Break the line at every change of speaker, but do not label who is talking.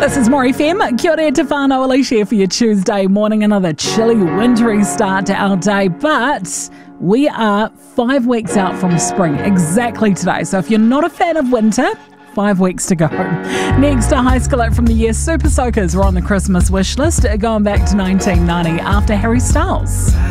This is More FM. Kia ora te whānau, Alicia for your Tuesday morning. Another chilly, wintry start to our day, but we are 5 weeks out from spring exactly today. So if you're not a fan of winter, 5 weeks to go. Next, a high school out from the year Super Soakers were on the Christmas wish list, going back to 1990 after Harry Styles.